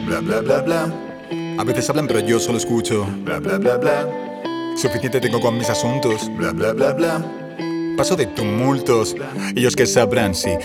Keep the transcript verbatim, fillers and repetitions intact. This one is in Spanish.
Bla, bla, bla, bla. A veces hablan pero yo solo escucho. Bla, bla, bla, bla. Suficiente tengo con mis asuntos. Bla, bla, bla, bla. Paso de tumultos. Ellos que sabrán si